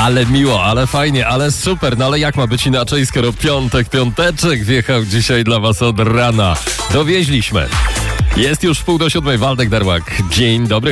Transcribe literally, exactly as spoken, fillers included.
Ale miło, ale fajnie, ale super. No ale jak ma być inaczej, skoro piątek, piąteczek wjechał dzisiaj dla was od rana. Dowieźliśmy. Jest już wpół do siódmej. Waldek Darłak. Dzień dobry.